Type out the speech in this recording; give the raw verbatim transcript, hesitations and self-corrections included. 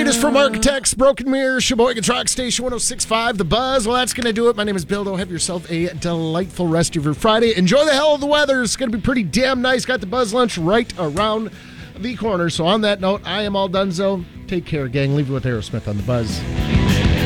latest from Architects, Broken Mirror, Sheboygan Truck Station one oh six point five, The Buzz. Well, that's going to do it. My name is Bildo. Have yourself a delightful rest of your Friday. Enjoy the hell of the weather. It's going to be pretty damn nice. Got the Buzz Lunch right around the corner. So on that note, I am all donezo. Take care, gang. Leave you with Aerosmith on The Buzz.